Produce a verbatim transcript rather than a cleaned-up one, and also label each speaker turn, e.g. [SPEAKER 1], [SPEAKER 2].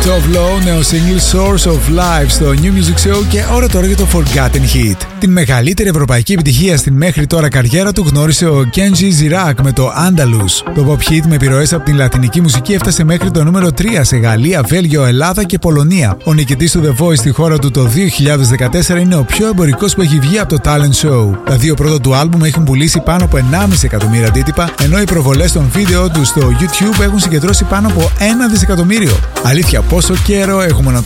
[SPEAKER 1] Tove Lo, νέο single Source of Life στο New Music Show και ώρα τώρα για το Forgotten Hit. Την μεγαλύτερη ευρωπαϊκή επιτυχία στην μέχρι τώρα καριέρα του γνώρισε ο Kenji Girac με το Andalus. Το pop hit με επιρροές από την λατινική μουσική έφτασε μέχρι το νούμερο τρία σε Γαλλία, Βέλγιο, Ελλάδα και Πολωνία. Ο νικητής του The Voice στη χώρα του το δύο χιλιάδες δεκατέσσερα είναι ο πιο εμπορικός που έχει βγει από το talent show. Τα δύο πρώτα του άλμπουμ έχουν πουλήσει πάνω από ενάμιση εκατομμύρια αντίτυπα, ενώ οι προβολές των βίντεο του στο YouTube έχουν συγκεντρώσει πάνω από ένα δισεκατομμύριο. Αλήθεια, πόσο καιρό έχουμε να το